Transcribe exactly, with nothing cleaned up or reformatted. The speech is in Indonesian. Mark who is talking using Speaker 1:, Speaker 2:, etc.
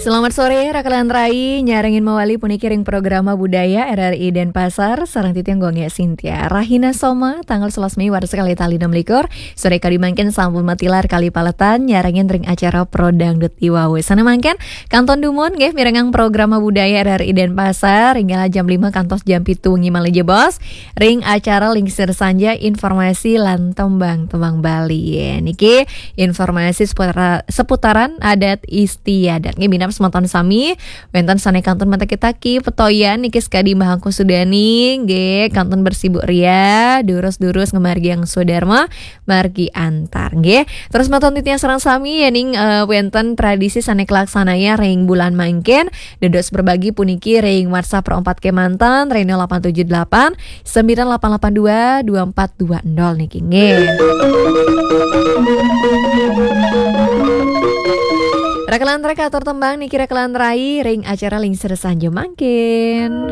Speaker 1: Selamat sore Rakalan Rai, nyarengin mawali puni kiring programa budaya R R I Denpasar, sarang titiang gongnya Sintia Rahina Soma, tanggal sebelas Mei waras kali tali enam likur, sore kali mangken sampun matilar kali paletan, nyarengin ring acara Prodangdut Iwawe. Sana mangken, kanton Dumon nggih mirengang programa budaya R R I Denpasar, ringgal jam lima kantos jam pitu ngimaleje bos, ring acara lingsir sanja informasi lan tembang-tembang Bali. Ya, niki informasi seputara, seputaran adat istiadat. Nggih minap semonton sami wenten sane kanton mata kita ki petoyan niki skadi mahangku sudani nggih kanton bersibuk ria durus-durus ngemargi yang sudarma margi antar nggih terus maton titiang serang sami yening uh, wenten tradisi sane kelaksananya ring bulan mangken dedos berbagi puniki ring WhatsApp perempat kemantan ring nol delapan tujuh delapan sembilan delapan delapan dua dua empat dua nol niki nggih. Rakalan trek atur tembang niki rakalan rai ring acara lingsir sanja mangkin.